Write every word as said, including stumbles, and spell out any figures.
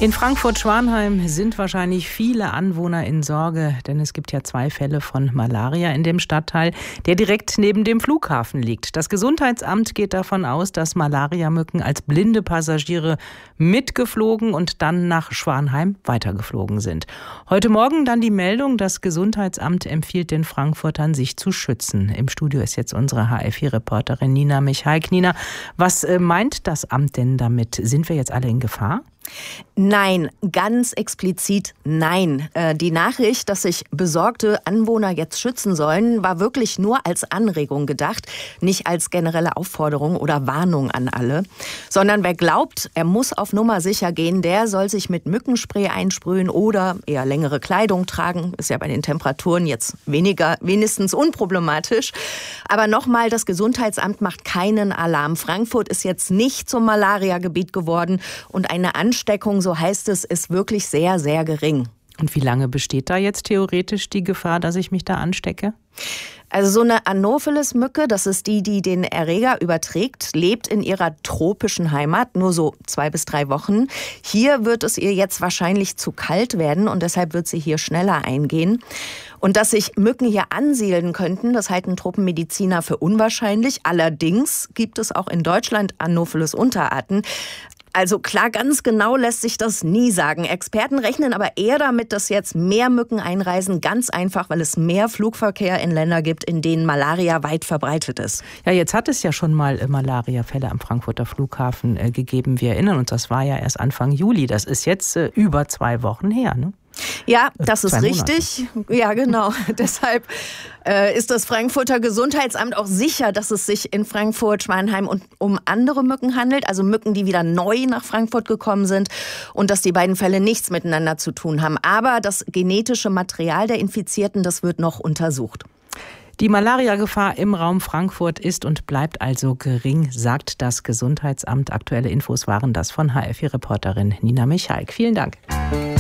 In Frankfurt-Schwanheim sind wahrscheinlich viele Anwohner in Sorge, denn es gibt ja zwei Fälle von Malaria in dem Stadtteil, der direkt neben dem Flughafen liegt. Das Gesundheitsamt geht davon aus, dass Malariamücken als blinde Passagiere mitgeflogen und dann nach Schwanheim weitergeflogen sind. Heute Morgen dann die Meldung, das Gesundheitsamt empfiehlt den Frankfurtern, sich zu schützen. Im Studio ist jetzt unsere H F vier-Reporterin Nina Michaik. Nina, was meint das Amt denn damit? Sind wir jetzt alle in Gefahr? Nein, ganz explizit nein. Die Nachricht, dass sich besorgte Anwohner jetzt schützen sollen, war wirklich nur als Anregung gedacht, nicht als generelle Aufforderung oder Warnung an alle. Sondern wer glaubt, er muss auf Nummer sicher gehen, der soll sich mit Mückenspray einsprühen oder eher längere Kleidung tragen. Ist ja bei den Temperaturen jetzt weniger, wenigstens unproblematisch. Aber nochmal, das Gesundheitsamt macht keinen Alarm. Frankfurt ist jetzt nicht zum Malaria-Gebiet geworden und eine Ansteckung, so heißt es, ist wirklich sehr, sehr gering. Und wie lange besteht da jetzt theoretisch die Gefahr, dass ich mich da anstecke? Also so eine Anopheles-Mücke, das ist die, die den Erreger überträgt, lebt in ihrer tropischen Heimat nur so zwei bis drei Wochen. Hier wird es ihr jetzt wahrscheinlich zu kalt werden und deshalb wird sie hier schneller eingehen. Und dass sich Mücken hier ansiedeln könnten, das halten Tropenmediziner für unwahrscheinlich. Allerdings gibt es auch in Deutschland Anopheles-Unterarten. Also klar, ganz genau lässt sich das nie sagen. Experten rechnen aber eher damit, dass jetzt mehr Mücken einreisen. Ganz einfach, weil es mehr Flugverkehr in Länder gibt, in denen Malaria weit verbreitet ist. Ja, jetzt hat es ja schon mal Malaria-Fälle am Frankfurter Flughafen äh, gegeben. Wir erinnern uns, das war ja erst Anfang Juli. Das ist jetzt äh, über zwei Wochen her, ne? Ja, das ist richtig. Ja, genau. Deshalb äh, ist das Frankfurter Gesundheitsamt auch sicher, dass es sich in Frankfurt-Schwanheim und um andere Mücken handelt, also Mücken, die wieder neu nach Frankfurt gekommen sind und dass die beiden Fälle nichts miteinander zu tun haben. Aber das genetische Material der Infizierten, das wird noch untersucht. Die Malaria-Gefahr im Raum Frankfurt ist und bleibt also gering, sagt das Gesundheitsamt. Aktuelle Infos waren das von H F vier-Reporterin Nina Michaik. Vielen Dank.